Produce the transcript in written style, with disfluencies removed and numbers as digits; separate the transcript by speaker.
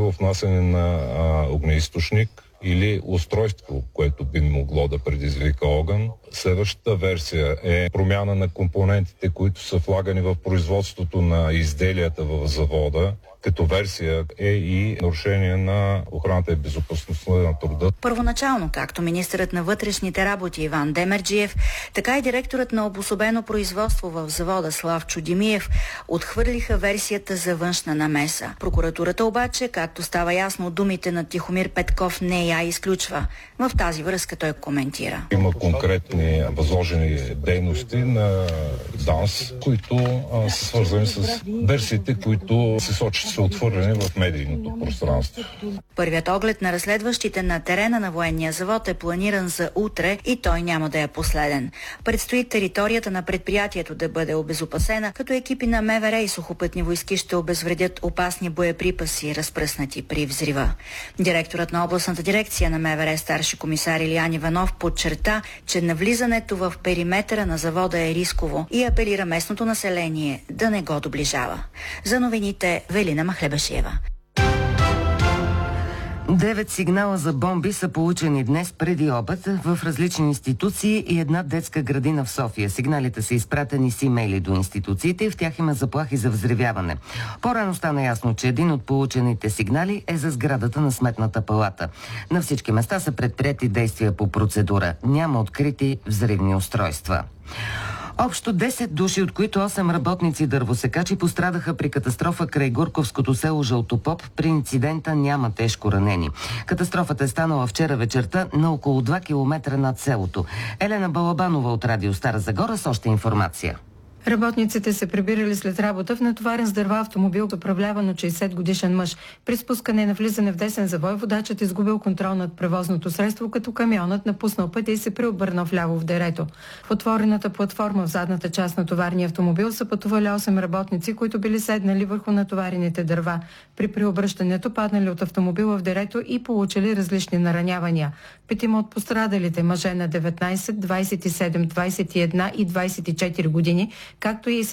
Speaker 1: в внасяне на огнеизточник или устройство, което би могло да предизвика огън. Следващата версия е промяна на компонентите, които са влагани в производството на изделията в завода. Като версия е и нарушение на охраната и безопасността на труда.
Speaker 2: Първоначално, както министърът на вътрешните работи Иван Демерджиев, така и директорът на обособено производство в завода Славчо Димиев отхвърлиха версията за външна намеса. Прокуратурата обаче, както става ясно от думите на Тихомир Петков, не я изключва. В тази връзка той коментира.
Speaker 1: Има конкретни възложени дейности на ДАНС, които са свързани с версиите, които се сочат са отворени в медийното пространство.
Speaker 2: Първият оглед на разследващите на терена на военния завод е планиран за утре и той няма да е последен. Предстои територията на предприятието да бъде обезопасена, като екипи на МВР и сухопътни войски ще обезвредят опасни боеприпаси, разпръснати при взрива. Директорът на областната дирекция на МВР старши комисар Илиян Иванов подчерта, че навлизането в периметъра на завода е рисково и апелира местното население да не го доближава. За новините Велина Махлебашиева.
Speaker 3: 9 сигнала за бомби са получени днес преди обед в различни институции и една детска градина в София. Сигналите са изпратени с имейли до институциите и в тях има заплахи за взривяване. По-рано стана ясно, че един от получените сигнали е за сградата на Сметната палата. На всички места са предприети действия по процедура. Няма открити взривни устройства. Общо 10 души, от които 8 работници дървосекачи, пострадаха при катастрофа край Гурковското село Жълтопоп. При инцидента няма тежко ранени. Катастрофата е станала вчера вечерта на около 2 км над селото. Елена Балабанова от Радио Стара Загора с още информация.
Speaker 4: Работниците се прибирали след работа в натоварен с дърва автомобил, управляван от 60-годишен мъж. При спускане и навлизане в десен завой водачът изгубил контрол над превозното средство, като камионът напуснал пътя и се преобърнал вляво в дерето. В отворената платформа в задната част на товарния автомобил са пътували 8 работници, които били седнали върху натоварените дърва. При преобръщането паднали от автомобила в дерето и получили различни наранявания. 5 от пострадалите мъже на 19, 27, 21 и 24 години, както и